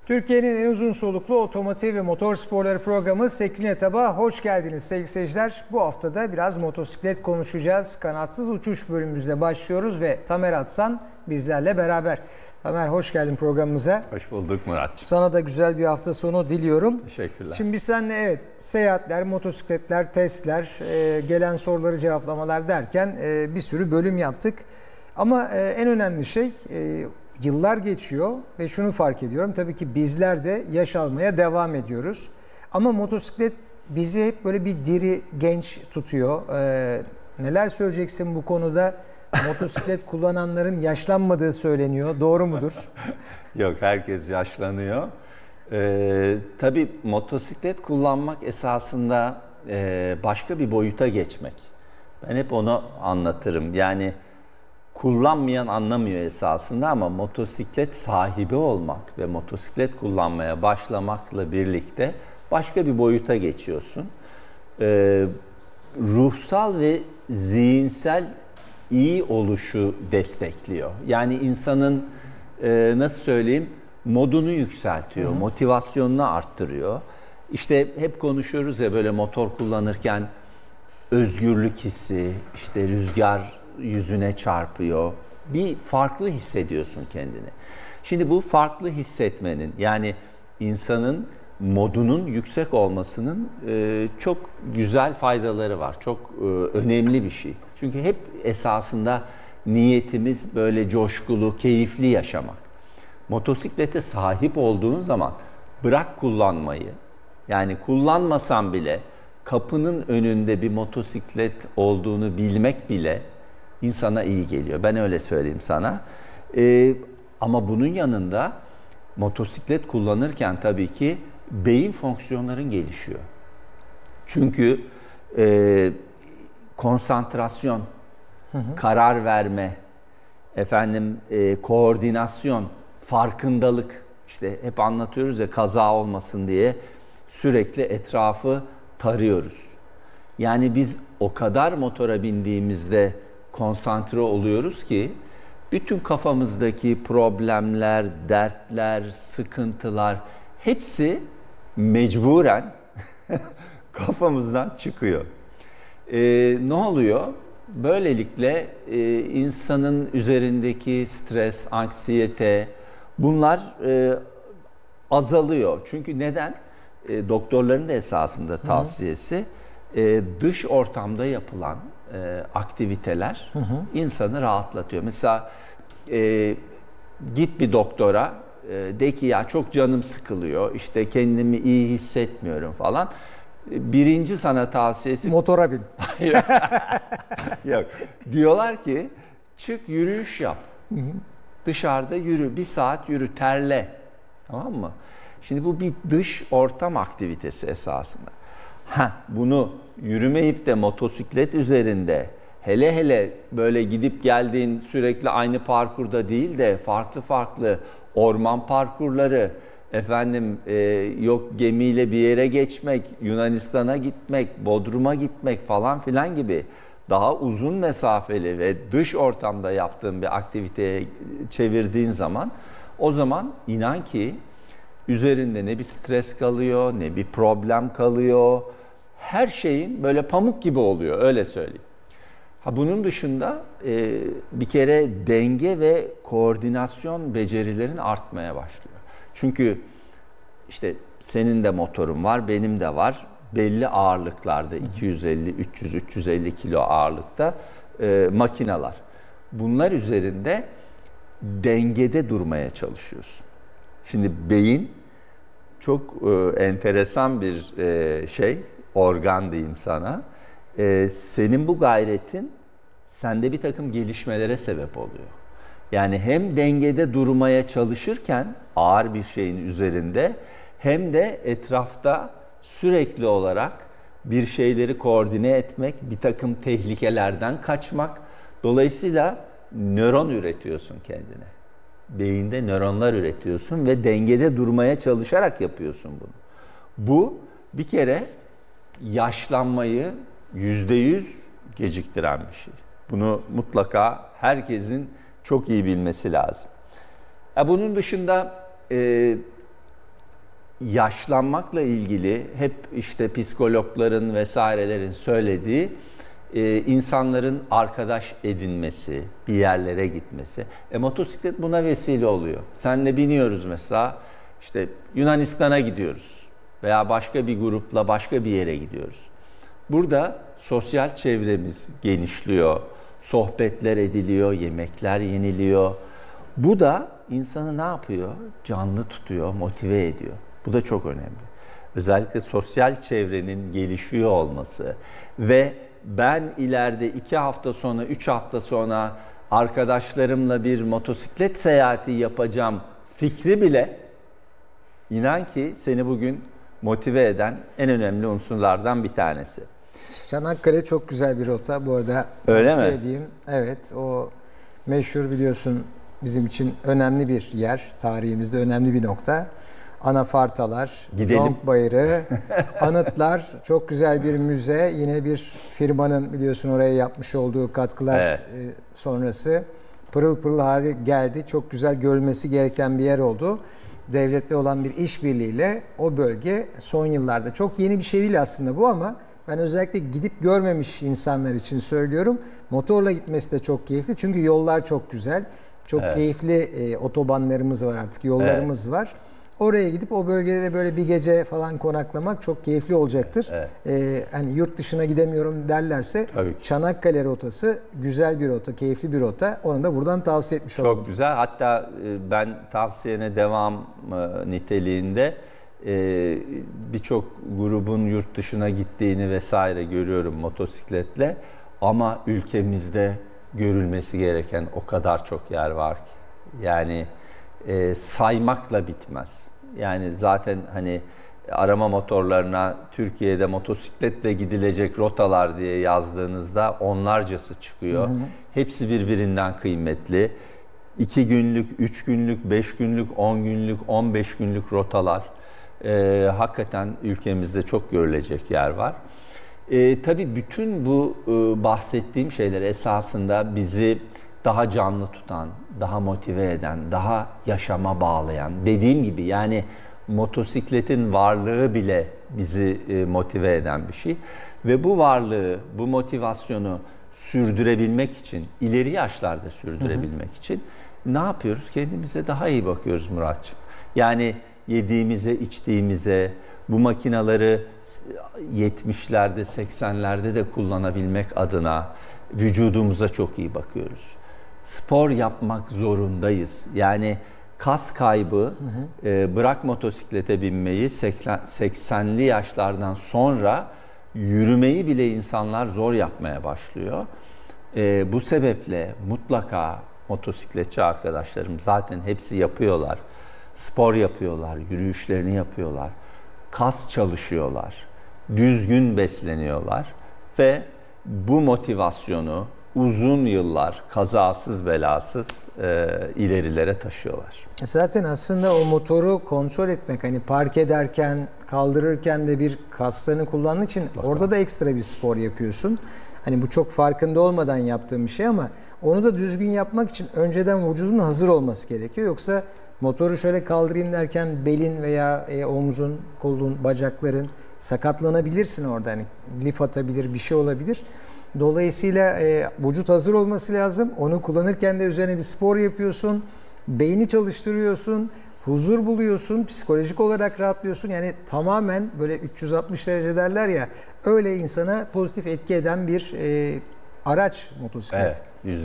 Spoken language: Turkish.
Türkiye'nin en uzun soluklu otomotiv ve motor sporları programı 8. etaba hoş geldiniz sevgili seyirciler. Bu hafta da biraz motosiklet konuşacağız. Kanatsız uçuş bölümümüzle başlıyoruz ve Tamer Atsan bizlerle beraber. Tamer hoş geldin programımıza. Hoş bulduk Muratçığım. Sana da güzel bir hafta sonu diliyorum. Teşekkürler. Şimdi biz seninle seyahatler, motosikletler, testler, gelen soruları cevaplamalar derken bir sürü bölüm yaptık. Ama en önemli şey yıllar geçiyor ve şunu fark ediyorum. Tabii ki bizler de yaş almaya devam ediyoruz. Ama motosiklet bizi hep böyle bir diri, genç tutuyor. Neler söyleyeceksin bu konuda? Motosiklet kullananların yaşlanmadığı söyleniyor. Doğru mudur? Yok, herkes yaşlanıyor. Tabii motosiklet kullanmak esasında başka bir boyuta geçmek. Ben hep onu anlatırım. Yani kullanmayan anlamıyor esasında ama motosiklet sahibi olmak ve motosiklet kullanmaya başlamakla birlikte başka bir boyuta geçiyorsun. Ruhsal ve zihinsel iyi oluşu destekliyor. Yani insanın nasıl söyleyeyim modunu yükseltiyor, motivasyonunu arttırıyor. İşte hep konuşuyoruz ya böyle motor kullanırken özgürlük hissi, işte rüzgar yüzüne çarpıyor. Bir farklı hissediyorsun kendini. Şimdi bu farklı hissetmenin yani insanın modunun yüksek olmasının çok güzel faydaları var. Çok önemli bir şey. Çünkü hep esasında niyetimiz böyle coşkulu, keyifli yaşamak. Motosiklete sahip olduğun zaman bırak kullanmayı. Yani kullanmasan bile kapının önünde bir motosiklet olduğunu bilmek bile insana iyi geliyor. Ben öyle söyleyeyim sana. Ama bunun yanında motosiklet kullanırken tabii ki beyin fonksiyonların gelişiyor. Çünkü konsantrasyon, karar verme, koordinasyon, farkındalık, işte hep anlatıyoruz ya kaza olmasın diye sürekli etrafı tarıyoruz. Yani biz o kadar motora bindiğimizde konsantre oluyoruz ki bütün kafamızdaki problemler, dertler, sıkıntılar hepsi mecburen kafamızdan çıkıyor. Ne oluyor? Böylelikle insanın üzerindeki stres, anksiyete bunlar azalıyor. Çünkü neden? Doktorların da esasında tavsiyesi dış ortamda yapılan aktiviteler insanı rahatlatıyor. Mesela git bir doktora de ki ya çok canım sıkılıyor, işte kendimi iyi hissetmiyorum falan. Birinci sana tavsiyesi... Motora bin. Yok. Diyorlar ki çık yürüyüş yap. Dışarıda yürü, 1 saat yürü, terle. Tamam mı? Şimdi bu bir dış ortam aktivitesi esasında. Bunu yürümeyip de motosiklet üzerinde hele böyle gidip geldiğin sürekli aynı parkurda değil de farklı orman parkurları, yok gemiyle bir yere geçmek, Yunanistan'a gitmek, Bodrum'a gitmek falan filan gibi daha uzun mesafeli ve dış ortamda yaptığın bir aktiviteye çevirdiğin zaman o zaman inan ki üzerinde ne bir stres kalıyor, ne bir problem kalıyor. Her şeyin böyle pamuk gibi oluyor, öyle söyleyeyim. Bunun dışında bir kere denge ve koordinasyon becerilerin artmaya başlıyor. Çünkü işte senin de motorun var, benim de var. Belli ağırlıklarda 250, 300, 350 kilo ağırlıkta makineler. Bunlar üzerinde dengede durmaya çalışıyorsun. Şimdi beyin çok enteresan bir organ diyeyim sana. Senin bu gayretin sende bir takım gelişmelere sebep oluyor. Yani hem dengede durmaya çalışırken ağır bir şeyin üzerinde hem de etrafta sürekli olarak bir şeyleri koordine etmek, bir takım tehlikelerden kaçmak. Dolayısıyla nöron üretiyorsun kendine. Beyinde nöronlar üretiyorsun ve dengede durmaya çalışarak yapıyorsun bunu. Bu bir kere yaşlanmayı %100 geciktiren bir şey. Bunu mutlaka herkesin çok iyi bilmesi lazım. Bunun dışında yaşlanmakla ilgili hep işte psikologların vesairelerin söylediği insanların arkadaş edinmesi, bir yerlere gitmesi. Motosiklet buna vesile oluyor. Seninle biniyoruz mesela, işte Yunanistan'a gidiyoruz veya başka bir grupla başka bir yere gidiyoruz. Burada sosyal çevremiz genişliyor, sohbetler ediliyor, yemekler yeniliyor. Bu da insanı ne yapıyor? Canlı tutuyor, motive ediyor. Bu da çok önemli. Özellikle sosyal çevrenin gelişiyor olması ve ben ileride 2 hafta sonra, 3 hafta sonra arkadaşlarımla bir motosiklet seyahati yapacağım fikri bile inan ki seni bugün motive eden en önemli unsurlardan bir tanesi. Çanakkale çok güzel bir rota. Bu arada öyle tavsiye mi? edeyim. Evet, o meşhur biliyorsun bizim için önemli bir yer. Tarihimizde önemli bir nokta. Anafartalar, Conk Bayırı, anıtlar, çok güzel bir müze. Yine bir firmanın biliyorsun oraya yapmış olduğu katkılar sonrası pırıl pırıl hale geldi. Çok güzel görülmesi gereken bir yer oldu. Devletle olan bir işbirliğiyle o bölge son yıllarda, çok yeni bir şey değil aslında bu ama ben özellikle gidip görmemiş insanlar için söylüyorum. Motorla gitmesi de çok keyifli çünkü yollar çok güzel. Çok keyifli otobanlarımız var artık, yollarımız var. Oraya gidip o bölgede de böyle bir gece falan konaklamak çok keyifli olacaktır. Hani yurt dışına gidemiyorum derlerse Çanakkale rotası güzel bir rota, keyifli bir rota. Onu da buradan tavsiye etmiş oldum. Çok güzel. Hatta ben tavsiyene devam niteliğinde birçok grubun yurt dışına gittiğini vesaire görüyorum motosikletle. Ama ülkemizde görülmesi gereken o kadar çok yer var ki. Yani saymakla bitmez. Yani zaten hani arama motorlarına Türkiye'de motosikletle gidilecek rotalar diye yazdığınızda onlarcası çıkıyor. Hepsi birbirinden kıymetli. 2 günlük, 3 günlük, 5 günlük, 10 günlük, 15 günlük rotalar. Hakikaten ülkemizde çok görülecek yer var. Tabii bütün bu bahsettiğim şeyler esasında bizi daha canlı tutan, daha motive eden, daha yaşama bağlayan, dediğim gibi yani motosikletin varlığı bile bizi motive eden bir şey. Ve bu varlığı, bu motivasyonu sürdürebilmek için, ileri yaşlarda sürdürebilmek için ne yapıyoruz? Kendimize daha iyi bakıyoruz Muratçığım. Yani yediğimize, içtiğimize, bu makinaları 70'lerde, 80'lerde de kullanabilmek adına vücudumuza çok iyi bakıyoruz. Spor yapmak zorundayız. Yani kas kaybı, bırak motosiklete binmeyi, 80'li yaşlardan sonra yürümeyi bile insanlar zor yapmaya başlıyor. Bu sebeple mutlaka motosikletçi arkadaşlarım zaten hepsi yapıyorlar. Spor yapıyorlar, yürüyüşlerini yapıyorlar, kas çalışıyorlar, düzgün besleniyorlar ve bu motivasyonu uzun yıllar kazasız belasız ilerilere taşıyorlar. Zaten aslında o motoru kontrol etmek, hani park ederken, kaldırırken de bir kaslarını kullandığın için orada da ekstra bir spor yapıyorsun. Hani bu çok farkında olmadan yaptığım bir şey ama onu da düzgün yapmak için önceden vücudun hazır olması gerekiyor. Yoksa motoru şöyle kaldırayım derken belin veya omzun, kolun, bacakların sakatlanabilirsin orada. Hani lif atabilir, bir şey olabilir. Dolayısıyla vücut hazır olması lazım. Onu kullanırken de üzerine bir spor yapıyorsun. Beyni çalıştırıyorsun. Huzur buluyorsun. Psikolojik olarak rahatlıyorsun. Yani tamamen böyle 360 derece derler ya. Öyle insana pozitif etki eden bir araç motosiklet. Evet,